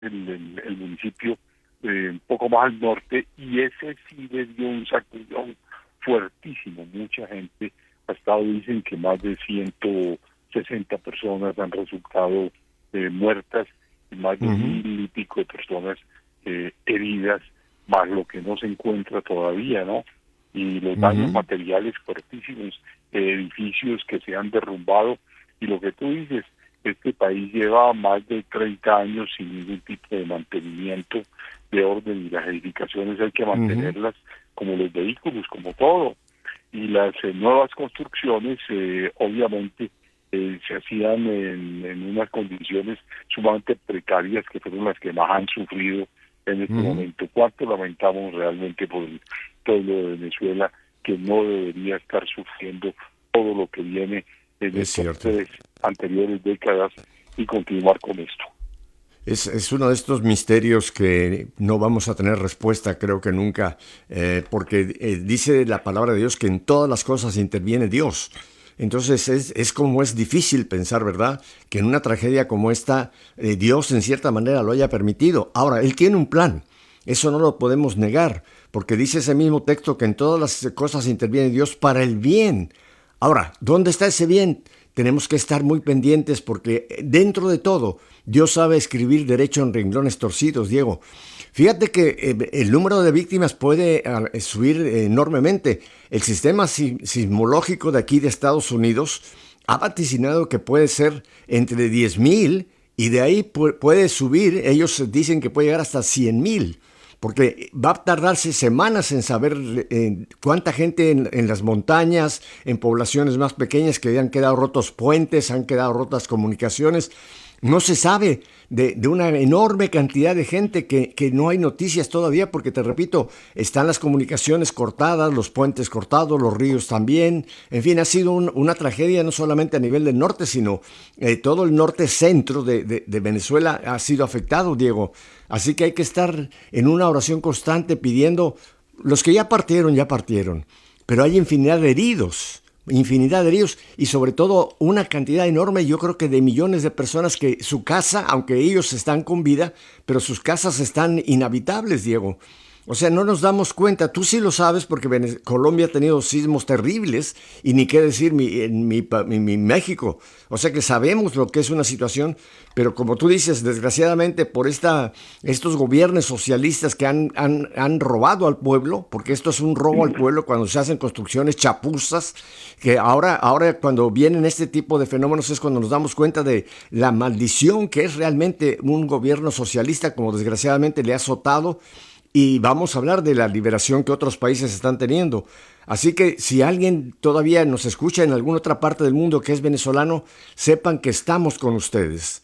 el municipio un poco más al norte, y ese sí le dio un sacudón fuertísimo. Mucha gente, hasta hoy dicen que más de 160 personas han resultado muertas y más de 1,000 y pico de personas heridas, más lo que no se encuentra todavía, ¿no? Y los daños materiales fuertísimos, edificios que se han derrumbado, y lo que tú dices, este país lleva más de 30 años sin ningún tipo de mantenimiento de orden, y las edificaciones hay que mantenerlas como los vehículos, como todo. Y las nuevas construcciones, obviamente, se hacían en unas condiciones sumamente precarias, que fueron las que más han sufrido en este momento. ¿Cuánto lamentamos realmente por el pueblo de Venezuela, que no debería estar sufriendo todo lo que viene en estas 3 anteriores décadas, y continuar con esto? Es uno de estos misterios que no vamos a tener respuesta, creo que nunca, porque dice la palabra de Dios que en todas las cosas interviene Dios. Entonces es difícil pensar, ¿verdad?, que en una tragedia como esta Dios en cierta manera lo haya permitido. Ahora, Él tiene un plan, eso no lo podemos negar, porque dice ese mismo texto que en todas las cosas interviene Dios para el bien. Ahora, ¿dónde está ese bien? Tenemos que estar muy pendientes, porque dentro de todo Dios sabe escribir derecho en renglones torcidos, Diego. Fíjate que el número de víctimas puede subir enormemente. El sistema sismológico de aquí de Estados Unidos ha vaticinado que puede ser entre 10,000, y de ahí puede subir. Ellos dicen que puede llegar hasta 100,000, porque va a tardarse semanas en saber cuánta gente en las montañas, en poblaciones más pequeñas, que han quedado rotos puentes, han quedado rotas comunicaciones. No se sabe de una enorme cantidad de gente que no hay noticias todavía, porque te repito, están las comunicaciones cortadas, los puentes cortados, los ríos también. En fin, ha sido una tragedia no solamente a nivel del norte, sino todo el norte centro de Venezuela ha sido afectado, Diego. Así que hay que estar en una oración constante pidiendo. Los que ya partieron, pero hay infinidad de heridos, y sobre todo una cantidad enorme, yo creo que de millones de personas que su casa, aunque ellos están con vida, pero sus casas están inhabitables, Diego. O sea, no nos damos cuenta. Tú sí lo sabes, porque Colombia ha tenido sismos terribles, y ni qué decir mi México. O sea que sabemos lo que es una situación, pero como tú dices, desgraciadamente por estos gobiernos socialistas que han robado al pueblo, porque esto es un robo al pueblo cuando se hacen construcciones chapuzas, que ahora cuando vienen este tipo de fenómenos es cuando nos damos cuenta de la maldición que es realmente un gobierno socialista, como desgraciadamente le ha azotado. Y vamos a hablar de la liberación que otros países están teniendo. Así que si alguien todavía nos escucha en alguna otra parte del mundo que es venezolano, sepan que estamos con ustedes,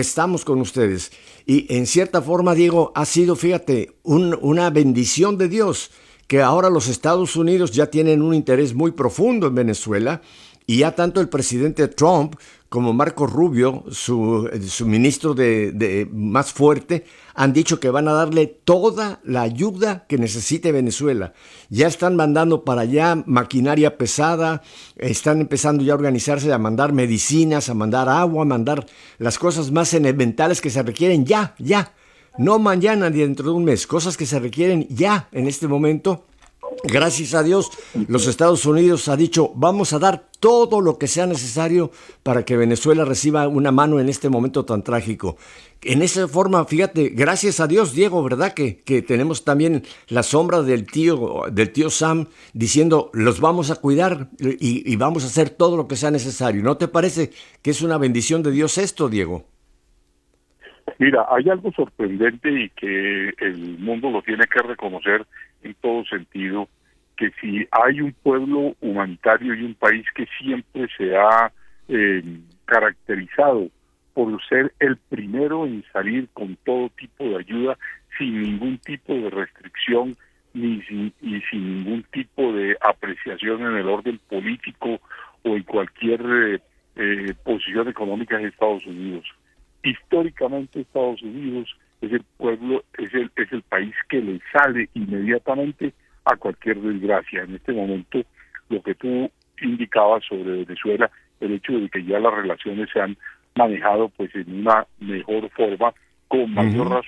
Y en cierta forma, Diego, ha sido, fíjate, una bendición de Dios, que ahora los Estados Unidos ya tienen un interés muy profundo en Venezuela, y ya tanto el presidente Trump como Marco Rubio, su ministro de más fuerte, han dicho que van a darle toda la ayuda que necesite Venezuela. Ya están mandando para allá maquinaria pesada, están empezando ya a organizarse, a mandar medicinas, a mandar agua, a mandar las cosas más elementales que se requieren ya. No mañana ni dentro de un mes, cosas que se requieren ya en este momento. Gracias a Dios, los Estados Unidos ha dicho, vamos a dar todo lo que sea necesario para que Venezuela reciba una mano en este momento tan trágico. En esa forma, fíjate, gracias a Dios, Diego, ¿verdad? Que tenemos también la sombra del tío Sam diciendo, los vamos a cuidar y vamos a hacer todo lo que sea necesario. ¿No te parece que es una bendición de Dios esto, Diego? Mira, hay algo sorprendente, y que el mundo lo tiene que reconocer en todo sentido, que si hay un pueblo humanitario y un país que siempre se ha caracterizado por ser el primero en salir con todo tipo de ayuda, sin ningún tipo de restricción y sin ningún tipo de apreciación en el orden político o en cualquier posición económica, en Estados Unidos. Históricamente Estados Unidos es el pueblo, es el país que le sale inmediatamente a cualquier desgracia. En este momento, lo que tú indicabas sobre Venezuela, el hecho de que ya las relaciones se han manejado pues en una mejor forma, con mayor razón